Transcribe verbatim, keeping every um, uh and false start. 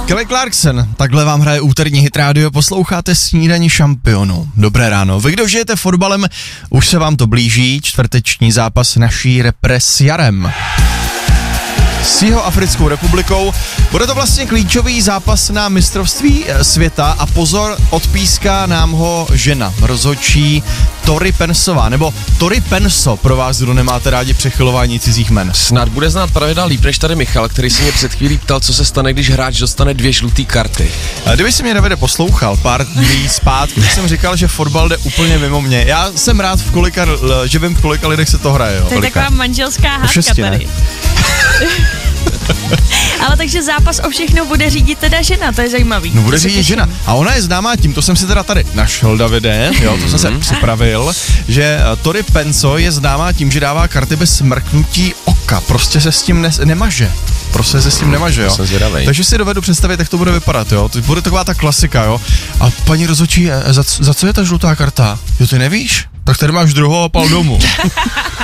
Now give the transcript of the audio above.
Kelly Clarkson, takhle vám hraje úterní hit rádio, posloucháte Snídani šampionů. Dobré ráno. Vy, kdo žijete fotbalem, už se vám to blíží, čtvrteční zápas naší repre s Jarem. S Jihoafrickou republikou. Bude to vlastně klíčový zápas na mistrovství světa a pozor, odpíská nám ho žena, rozhodčí Tori Pensová, nebo Tori Penso, pro vás, kdo nemáte rádi přechylování cizích jmen. Snad bude znát pravidla líp než tady Michal, který se mě před chvílí ptal, co se stane, když hráč dostane dvě žluté karty. A kdyby si mě, Davide, poslouchal pár dní zpátky, když jsem říkal, že fotbal jde úplně mimo mě. Já jsem rád, v kolika, že vím, v kolika lidech se to hraje. Jo. To je taková manželská hádka šesti, tady. Ale takže zápas o všechno bude řídit teda žena, to je zajímavý. No bude řídit žena. A ona je známá tím, to jsem si teda tady našel, Davide, jo, to jsem se připravil, že Tori Penso je známá tím, že dává karty bez mrknutí oka, prostě se s tím ne- nemaže. Prostě se s tím nemaže, jo. Takže si dovedu představit, jak to bude vypadat, jo. To bude taková ta klasika, jo. A paní rozhodčí, za, za co je ta žlutá karta? Jo, ty nevíš? Tak tady máš druhou a pal domů.